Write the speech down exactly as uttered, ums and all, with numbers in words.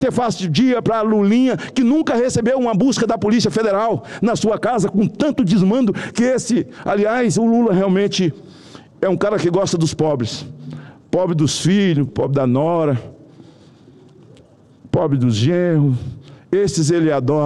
Você faz dia para a Lulinha, que nunca recebeu uma busca da Polícia Federal na sua casa, com tanto desmando, que esse, aliás, o Lula realmente é um cara que gosta dos pobres. Pobre dos filhos, pobre da nora, pobre dos genros, esses ele adora.